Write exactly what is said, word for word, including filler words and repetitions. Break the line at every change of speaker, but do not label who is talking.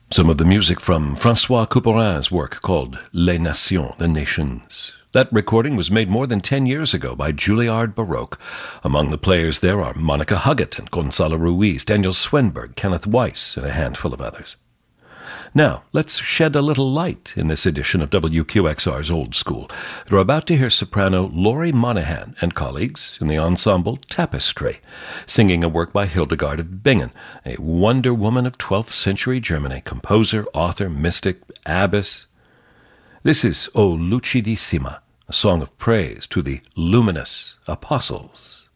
Some of the music from Francois Couperin's work called Les Nations, The Nations. That recording was made more than ten years ago by Juilliard Baroque. Among the players there are Monica Huggett and Gonzalo Ruiz, Daniel Swenberg, Kenneth Weiss, and a handful of others. Now, let's shed a little light in this edition of W Q X R's Old School. You're about to hear soprano Laurie Monahan and colleagues in the ensemble Tapestry, singing a work by Hildegard of Bingen, a wonder woman of twelfth century Germany, composer, author, mystic, abbess. This is O Lucidissima, a song of praise to the luminous apostles.